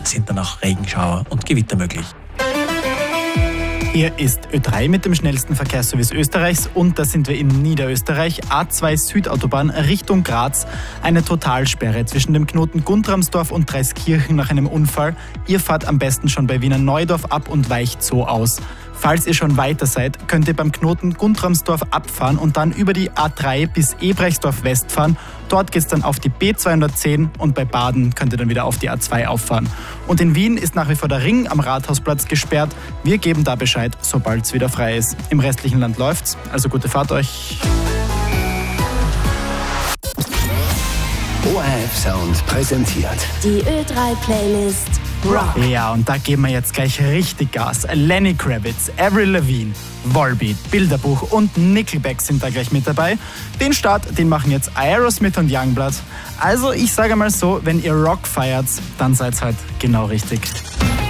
sind dann auch Regenschauer und Gewitter möglich. Hier ist Ö3 mit dem schnellsten Verkehrsservice Österreichs und da sind wir in Niederösterreich. A2 Südautobahn Richtung Graz. Eine Totalsperre zwischen dem Knoten Guntramsdorf und Dreiskirchen nach einem Unfall. Ihr fahrt am besten schon bei Wiener Neudorf ab und weicht so aus. Falls ihr schon weiter seid, könnt ihr beim Knoten Guntramsdorf abfahren und dann über die A3 bis Ebrechtsdorf West fahren. Dort geht es dann auf die B210 und bei Baden könnt ihr dann wieder auf die A2 auffahren. Und in Wien ist nach wie vor der Ring am Rathausplatz gesperrt. Wir geben da Bescheid, sobald es wieder frei ist. Im restlichen Land läuft's, also gute Fahrt euch. ORF Sound präsentiert die Ö3-Playlist Rock. Ja, und da geben wir jetzt gleich richtig Gas. Lenny Kravitz, Avril Lavigne, Volbeat, Bilderbuch und Nickelback sind da gleich mit dabei. Den Start, den machen jetzt Aerosmith und Youngblood. Also ich sage mal so, wenn ihr Rock feiert, dann seid's halt genau richtig.